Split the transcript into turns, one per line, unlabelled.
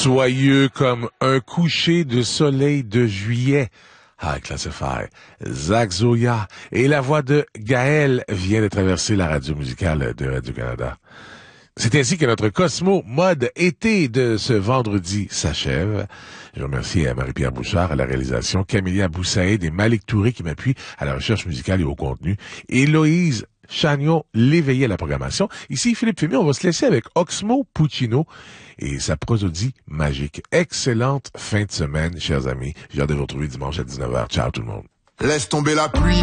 Soyeux comme un coucher de soleil de juillet. High Classified, Zach Zoya et la voix de Gaël vient de traverser la radio musicale de Radio-Canada. C'est ainsi que notre Cosmo mode été de ce vendredi s'achève. Je remercie Marie-Pierre Bouchard à la réalisation, Camélia Boussaïd et Malik Touré qui m'appuient à la recherche musicale et au contenu, Héloïse Chagnon l'éveillé à la programmation. Ici Philippe Fémy, on va se laisser avec Oxmo Puccino et sa prosodie magique. Excellente fin de semaine, chers amis. J'ai hâte de vous retrouver dimanche à 19h. Ciao tout le monde.
Laisse tomber la pluie.